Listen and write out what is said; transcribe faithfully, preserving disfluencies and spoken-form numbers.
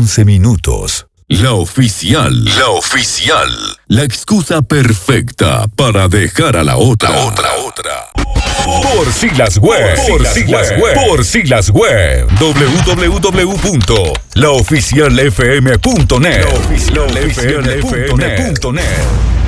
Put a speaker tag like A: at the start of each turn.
A: once minutos.
B: La oficial. La oficial. La excusa perfecta para dejar a la otra. La otra, otra.
A: Por Siglas Web. Por Siglas Web. Por Siglas Web. doble u doble u doble u punto la oficial f m punto net. la oficial f m punto net.